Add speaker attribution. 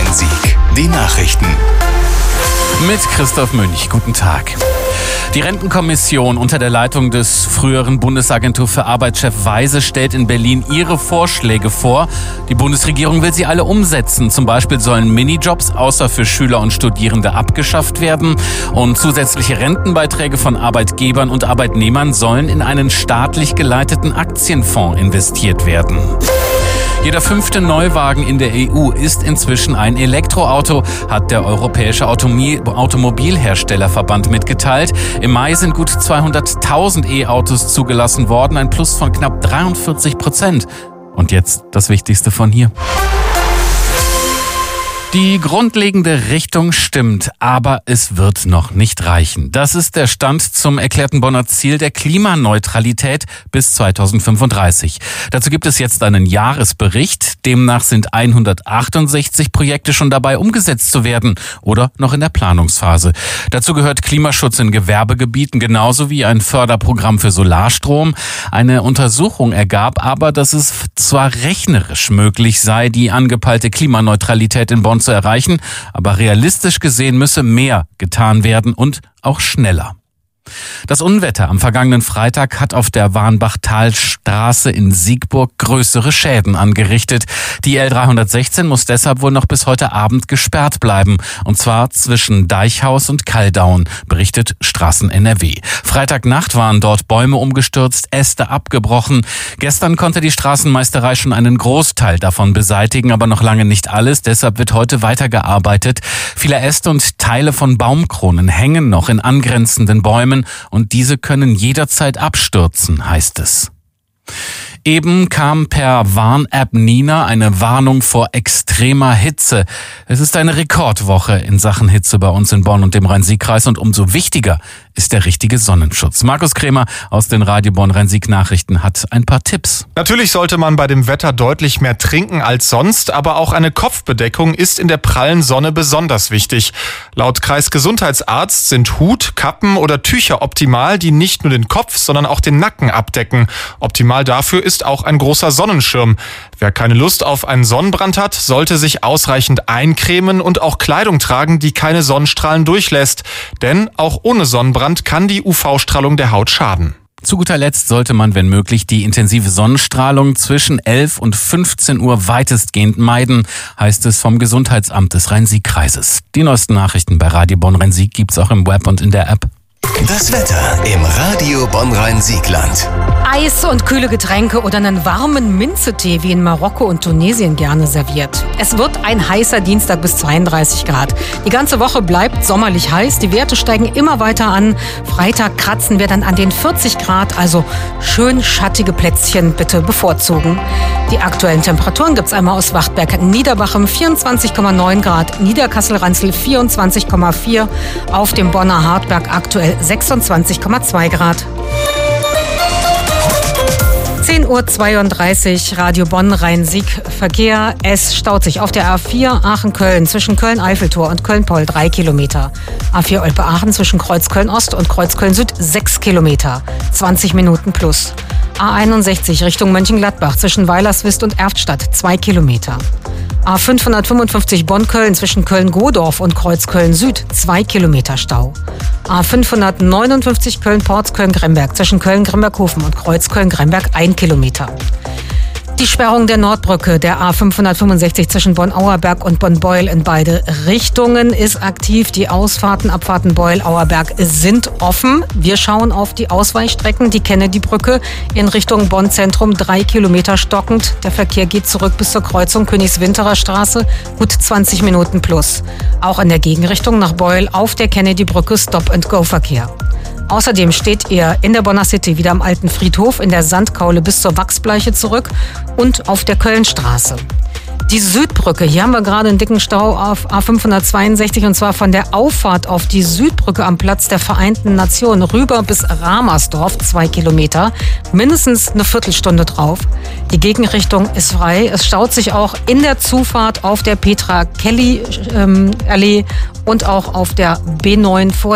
Speaker 1: Rhein-Sieg. Die Nachrichten.
Speaker 2: Mit Christoph Münch. Guten Tag. Die Rentenkommission unter der Leitung des früheren Bundesagentur für Arbeit-Chef Weise stellt in Berlin ihre Vorschläge vor. Die Bundesregierung will sie alle umsetzen. Zum Beispiel sollen Minijobs außer für Schüler und Studierende abgeschafft werden. Und zusätzliche Rentenbeiträge von Arbeitgebern und Arbeitnehmern sollen in einen staatlich geleiteten Aktienfonds investiert werden. Jeder 5. Neuwagen in der EU ist inzwischen ein Elektroauto, hat der Europäische Automobilherstellerverband mitgeteilt. Im Mai sind gut 200.000 E-Autos zugelassen worden, ein Plus von knapp 43%. Und jetzt das Wichtigste von hier. Die grundlegende Richtung stimmt, aber es wird noch nicht reichen. Das ist der Stand zum erklärten Bonner Ziel der Klimaneutralität bis 2035. Dazu gibt es jetzt einen Jahresbericht. Demnach sind 168 Projekte schon dabei, umgesetzt zu werden oder noch in der Planungsphase. Dazu gehört Klimaschutz in Gewerbegebieten genauso wie ein Förderprogramm für Solarstrom. Eine Untersuchung ergab aber, dass es zwar rechnerisch möglich sei, die angepeilte Klimaneutralität in Bonn zu erreichen, aber realistisch gesehen müsse mehr getan werden und auch schneller. Das Unwetter am vergangenen Freitag hat auf der Warnbachtalstraße in Siegburg größere Schäden angerichtet. Die L316 muss deshalb wohl noch bis heute Abend gesperrt bleiben. Und zwar zwischen Deichhaus und Kalldaun, berichtet Straßen NRW. Freitagnacht waren dort Bäume umgestürzt, Äste abgebrochen. Gestern konnte die Straßenmeisterei schon einen Großteil davon beseitigen, aber noch lange nicht alles. Deshalb wird heute weitergearbeitet. Viele Äste und Teile von Baumkronen hängen noch in angrenzenden Bäumen. Und diese können jederzeit abstürzen, heißt es. Eben kam per Warn-App Nina eine Warnung vor extremer Hitze. Es ist eine Rekordwoche in Sachen Hitze bei uns in Bonn und dem Rhein-Sieg-Kreis und umso wichtiger ist der richtige Sonnenschutz. Markus Krämer aus den Radio Bonn Rhein-Sieg Nachrichten hat ein paar Tipps.
Speaker 3: Natürlich sollte man bei dem Wetter deutlich mehr trinken als sonst, aber auch eine Kopfbedeckung ist in der prallen Sonne besonders wichtig. Laut Kreisgesundheitsarzt sind Hut, Kappen oder Tücher optimal, die nicht nur den Kopf, sondern auch den Nacken abdecken. Optimal dafür ist auch ein großer Sonnenschirm. Wer keine Lust auf einen Sonnenbrand hat, sollte sich ausreichend eincremen und auch Kleidung tragen, die keine Sonnenstrahlen durchlässt. Denn auch ohne Sonnenbrand kann die UV-Strahlung der Haut schaden.
Speaker 2: Zu guter Letzt sollte man, wenn möglich, die intensive Sonnenstrahlung zwischen 11 und 15 Uhr weitestgehend meiden, heißt es vom Gesundheitsamt des Rhein-Sieg-Kreises. Die neuesten Nachrichten bei Radio Bonn Rhein-Sieg gibt's auch im Web und in der App.
Speaker 1: Das Wetter im Radio Bonn Rhein-Sieg-Land.
Speaker 4: Eis und kühle Getränke oder einen warmen Minzetee wie in Marokko und Tunesien gerne serviert. Es wird ein heißer Dienstag bis 32 Grad. Die ganze Woche bleibt sommerlich heiß, die Werte steigen immer weiter an. Freitag kratzen wir dann an den 40 Grad, also schön schattige Plätzchen bitte bevorzugen. Die aktuellen Temperaturen gibt's einmal aus Wachtberg Niederbachem 24,9 Grad, Niederkassel-Ranzel 24,4, auf dem Bonner Hartberg aktuell 26,2 Grad. 10:32 Uhr, Radio Bonn Rhein-Sieg Verkehr. Es staut sich auf der A4 Aachen-Köln zwischen Köln-Eiffeltor und Köln-Poll 3 Kilometer. A4 Olpe-Aachen zwischen Kreuzköln-Ost und Kreuzköln-Süd 6 Kilometer. 20 Minuten plus. A61 Richtung Mönchengladbach zwischen Weilerswist und Erftstadt 2 Kilometer. A555 Bonn-Köln zwischen Köln-Godorf und Kreuzköln-Süd 2 Kilometer Stau. A559 Köln-Porz Köln-Gremberg zwischen Köln-Gremberghofen und Kreuzköln-Gremberg 1 Kilometer. Die Sperrung der Nordbrücke der A565 zwischen Bonn-Auerberg und Bonn-Beuel in beide Richtungen ist aktiv. Die Ausfahrten, Abfahrten Beuel-Auerberg sind offen. Wir schauen auf die Ausweichstrecken. Die Kennedy-Brücke in Richtung Bonn-Zentrum 3 Kilometer stockend. Der Verkehr geht zurück bis zur Kreuzung Königswinterer Straße, gut 20 Minuten plus. Auch in der Gegenrichtung nach Beuel auf der Kennedy-Brücke Stop-and-Go-Verkehr. Außerdem steht ihr in der Bonner City wieder am alten Friedhof, in der Sandkaule bis zur Wachsbleiche zurück und auf der Kölnstraße. Die Südbrücke, hier haben wir gerade einen dicken Stau auf A562 und zwar von der Auffahrt auf die Südbrücke am Platz der Vereinten Nationen rüber bis Ramersdorf, 2 Kilometer, mindestens eine Viertelstunde drauf. Die Gegenrichtung ist frei. Es staut sich auch in der Zufahrt auf der Petra-Kelly-Allee und auch auf der B9 vor